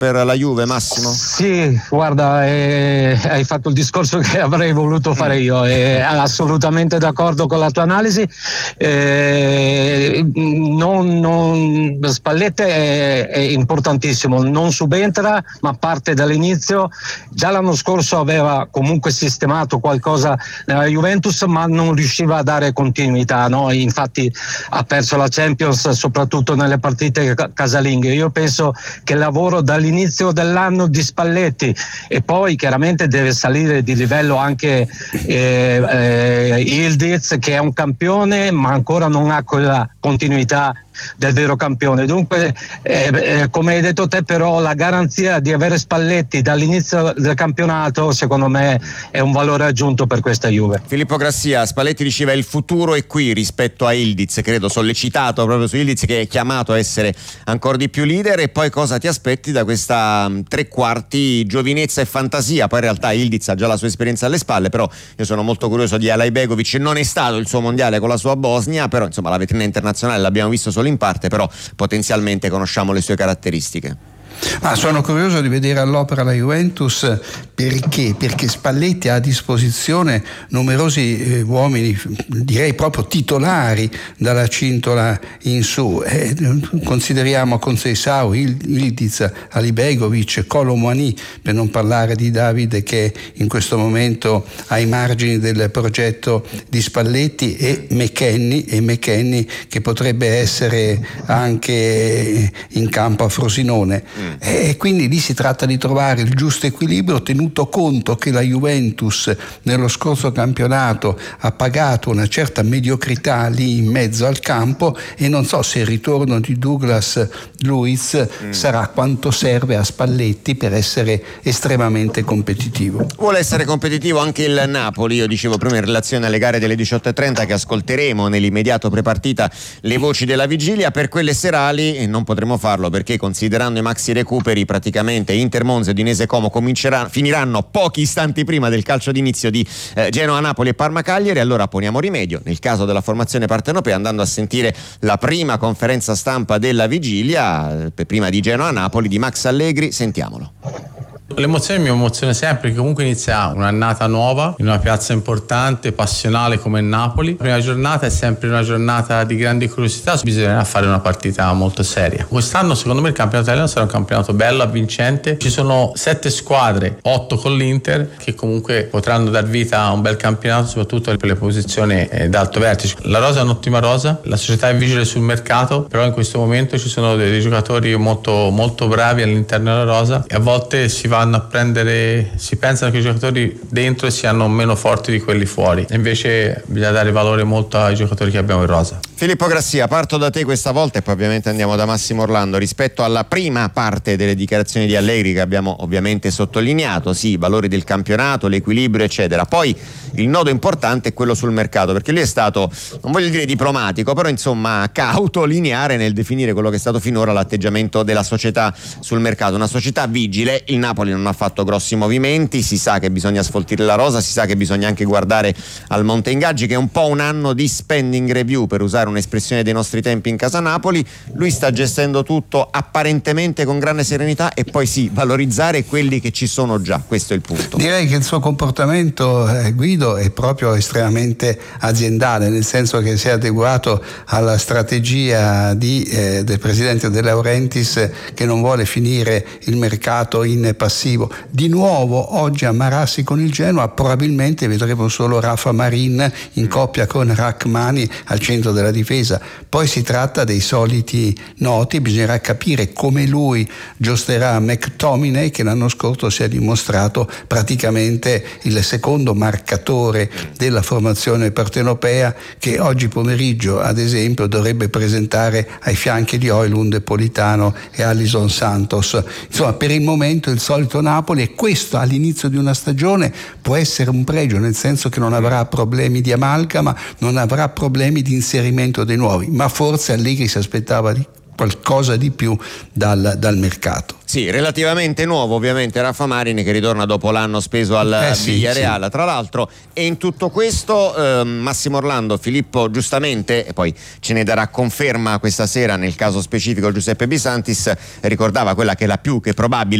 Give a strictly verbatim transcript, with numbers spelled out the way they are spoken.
per la Juve, Massimo? Sì, guarda, eh, hai fatto il discorso che avrei voluto fare io, eh, assolutamente d'accordo con la tua analisi. Eh, non, non, Spalletti è, è importantissimo, non subentra ma parte dall'inizio. Già l'anno scorso aveva comunque sistemato qualcosa nella Juventus, ma non riusciva a dare continuità, no? Infatti ha perso la Champions soprattutto nelle partite casalinghe. Io penso che il lavoro dall'inizio Inizio dell'anno di Spalletti, e poi chiaramente deve salire di livello anche eh, eh, Yildiz, che è un campione ma ancora non ha quella continuità del vero campione. Dunque eh, eh, come hai detto te, però la garanzia di avere Spalletti dall'inizio del campionato secondo me è un valore aggiunto per questa Juve. Filippo Grassia, Spalletti diceva il futuro è qui rispetto a Yildiz, credo sollecitato proprio su Yildiz, che è chiamato a essere ancora di più leader. E poi cosa ti aspetti da questa um, tre quarti giovinezza e fantasia? Poi in realtà Yildiz ha già la sua esperienza alle spalle, però io sono molto curioso di Alaibegovic. Non è stato il suo mondiale con la sua Bosnia, però insomma la vetrina internazionale l'abbiamo visto solo in parte, però potenzialmente conosciamo le sue caratteristiche. Ma sono curioso di vedere all'opera la Juventus. Perché? Perché Spalletti ha a disposizione numerosi eh, uomini, direi proprio titolari dalla cintola in su. Eh, consideriamo Conceição, Yildiz, Halibegovic, Kolo Muani, per non parlare di Davide, che in questo momento ai margini del progetto di Spalletti, e McKennie, e McKennie che potrebbe essere anche in campo a Frosinone. Mm. E quindi lì si tratta di trovare il giusto equilibrio, tenuto conto che la Juventus nello scorso campionato ha pagato una certa mediocrità lì in mezzo al campo, e non so se il ritorno di Douglas Luiz mm. sarà quanto serve a Spalletti per essere estremamente competitivo. Vuole essere competitivo anche il Napoli. Io dicevo prima in relazione alle gare delle diciotto e trenta che ascolteremo nell'immediato prepartita le voci della vigilia. Per quelle serali non potremo farlo perché, considerando i maxi recuperi, praticamente Inter Monza e Udinese Como cominceranno, finiranno pochi istanti prima del calcio d'inizio di eh, Genoa Napoli e Parma Cagliari. Allora poniamo rimedio nel caso della formazione partenopea andando a sentire la prima conferenza stampa della vigilia eh, prima di Genoa Napoli di Max Allegri. Sentiamolo. L'emozione mi emoziona sempre, perché comunque inizia un'annata nuova in una piazza importante, passionale come Napoli. La prima giornata è sempre una giornata di grande curiosità, bisognerà fare una partita molto seria. Quest'anno secondo me il campionato italiano sarà un campionato bello, avvincente. Ci sono sette squadre, otto con l'Inter, che comunque potranno dar vita a un bel campionato, soprattutto per le posizioni d'alto vertice. La rosa è un'ottima rosa, la società è vigile sul mercato, però in questo momento ci sono dei giocatori molto, molto bravi all'interno della rosa, e a volte si va a prendere, si pensano che i giocatori dentro siano meno forti di quelli fuori, e invece bisogna dare valore molto ai giocatori che abbiamo in rosa. Filippo Grassia, parto da te questa volta e poi ovviamente andiamo da Massimo Orlando. Rispetto alla prima parte delle dichiarazioni di Allegri, che abbiamo ovviamente sottolineato, sì, i valori del campionato, l'equilibrio eccetera, poi il nodo importante è quello sul mercato, perché lui è stato, non voglio dire diplomatico, però insomma cauto, lineare nel definire quello che è stato finora l'atteggiamento della società sul mercato. Una società vigile, il Napoli non ha fatto grossi movimenti, si sa che bisogna sfoltire la rosa, si sa che bisogna anche guardare al monte ingaggi, che è un po' un anno di spending review, per usare un'espressione dei nostri tempi in casa Napoli. Lui sta gestendo tutto apparentemente con grande serenità, e poi sì, valorizzare quelli che ci sono già, questo è il punto. Direi che il suo comportamento, eh, Guido, è proprio estremamente aziendale, nel senso che si è adeguato alla strategia di, eh, del presidente De Laurentiis, che non vuole finire il mercato in passivo. Di nuovo oggi a Marassi con il Genoa probabilmente vedremo solo Rafa Marin in coppia con Rachmani al centro della difesa. Poi si tratta dei soliti noti, bisognerà capire come lui giosterà McTominay, che l'anno scorso si è dimostrato praticamente il secondo marcatore della formazione partenopea, che oggi pomeriggio ad esempio dovrebbe presentare ai fianchi di Højlund, Politano e Alisson Santos. Insomma, per il momento il solito Napoli, e questo all'inizio di una stagione può essere un pregio, nel senso che non avrà problemi di amalgama, non avrà problemi di inserimento dei nuovi, ma forse Allegri si aspettava di qualcosa di più dal, dal mercato. Sì, relativamente nuovo ovviamente Raffa Marini, che ritorna dopo l'anno speso al eh sì, Villarreal, sì. Tra l'altro. E in tutto questo eh, Massimo Orlando, Filippo giustamente, e poi ce ne darà conferma questa sera nel caso specifico Giuseppe Bisantis, ricordava quella che è la più che probabile